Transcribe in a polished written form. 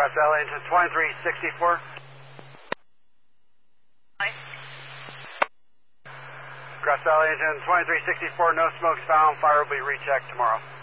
Grass Valley engine 2364. Grass Valley engine 2364, no smokes found. Fire will be rechecked tomorrow.